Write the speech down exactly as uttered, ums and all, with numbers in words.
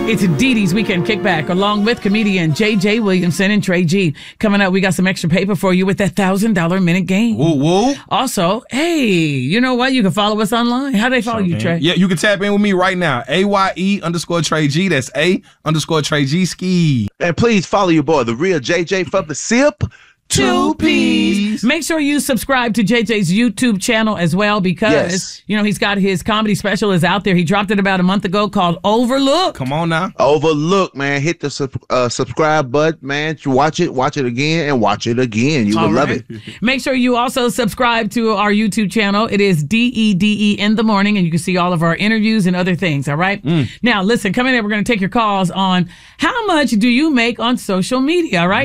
It's Dee Dee's Weekend Kickback, along with comedian J J Williamson and Trey G. Coming up, we got some extra paper for you with that one thousand dollars minute game. Woo, woo. Also, hey, you know what? You can follow us online. How do they follow Sure you, can. Trey? Yeah, you can tap in with me right now. A Y E underscore Trey G. That's A underscore Trey G ski. And please follow your boy, the real J J from the SIP. Two P's. Make sure you subscribe to J J's YouTube channel as well because, Yes. you know, he's got his comedy special is out there. He dropped it about a month ago called Overlook. Come on now. Overlook, man. Hit the sub- uh, subscribe button, man. Watch it, watch it again, and watch it again. You will All love right. it. Make sure you also subscribe to our YouTube channel. It is D E D E in the morning, and you can see all of our interviews and other things, all right? Now, listen, coming in, we're going to take your calls on how much do you make on social media, all right?